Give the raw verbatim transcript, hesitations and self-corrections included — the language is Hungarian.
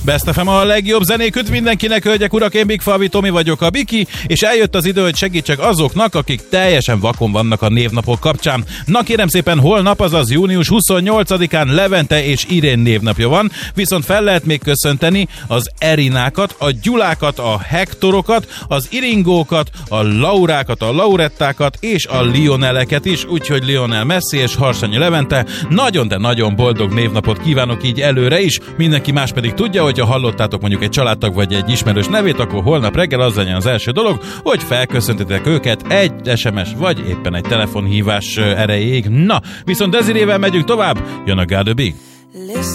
Best ef em a legjobb zenék üdv mindenkinek, hölgyek, urak, én Big Falvi Tomi vagyok, a Biki, és eljött az idő, hogy segítsek azoknak, akik teljesen vakon vannak a névnapok kapcsán. Na kérem szépen, holnap, azaz június huszonnyolcadikán Levente és Irén névnapja van, viszont fel lehet még köszönteni az Erinákat, a Gyulákat, a Hektorokat, az Iringókat, a Laurákat, a Laurettákat és a Lioneleket is, úgyhogy Lionel Messi és Harsanyi Levente, nagyon, de nagyon boldog névnapot kívánok így előre is. Mindenki más pedig tudja, hogy ha hallottátok mondjuk egy családtag vagy egy ismerős nevét, akkor holnap reggel az legyen az első dolog, hogy felköszöntitek őket egy es em es vagy éppen egy telefonhívás erejéig. Na, viszont Desirével megyünk tovább, jön a God the Big.